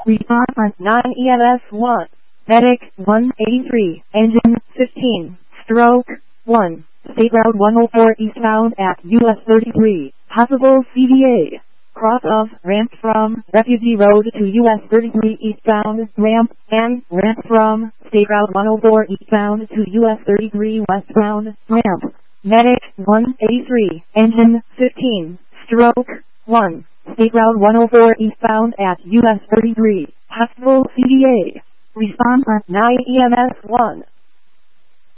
Response on 9 EMS 1. Medic 183, engine 15, stroke 1. State Route 104 eastbound at US 33, possible CVA. Cross of ramp from Refugee Road to US 33 eastbound ramp, and ramp from State Route 104 eastbound to US 33 westbound ramp. Medic 183, engine 15, stroke 1. State Route 104 eastbound at US 33, possible CVA. Response on 9 EMS 1.